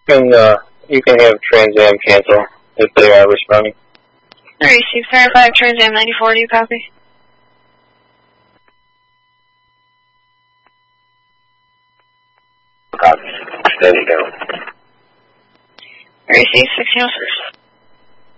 You can have Trans Am cancel if they are responding. Receive 5 Trans Am 94, do you copy? Copy. Standing down. Receive 1606.